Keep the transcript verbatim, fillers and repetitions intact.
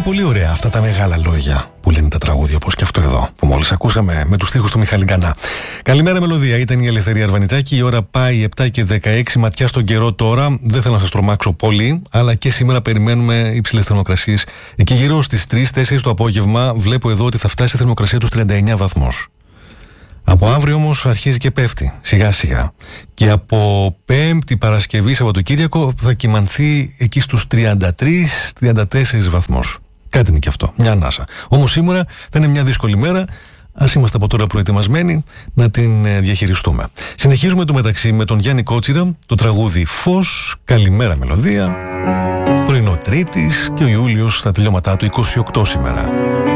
Είναι πολύ ωραία αυτά τα μεγάλα λόγια που λένε τα τραγούδια, όπως και αυτό εδώ που μόλις ακούσαμε με τους στίχους του Μιχάλη Γκανά. Καλημέρα, Μελωδία. Ήταν η Ελευθερία Αρβανιτάκη. Η ώρα πάει επτά και δεκαέξι. Ματιά στον καιρό τώρα. Δεν θέλω να σας τρομάξω πολύ, αλλά και σήμερα περιμένουμε υψηλές θερμοκρασίες. Εκεί γύρω στις τρεις τέσσερις το απόγευμα βλέπω εδώ ότι θα φτάσει η θερμοκρασία τους τριάντα εννέα βαθμούς. Από αύριο όμως αρχίζει και πέφτει σιγά σιγά. Και από Πέμπτη, Παρασκευή, Σαββατοκύριακο θα κυμανθεί εκεί στους τριάντα τρεις τριάντα τέσσερις βαθμούς. Κάτι είναι και αυτό, μια ανάσα. Όμως σήμερα θα είναι μια δύσκολη μέρα. Ας είμαστε από τώρα προετοιμασμένοι να την διαχειριστούμε. Συνεχίζουμε το μεταξύ με τον Γιάννη Κότσιρα, το τραγούδι Φως. Καλημέρα, Μελωδία. Πρωινό Τρίτης και ο Ιούλιος στα τελειώματά του είκοσι οκτώ σήμερα.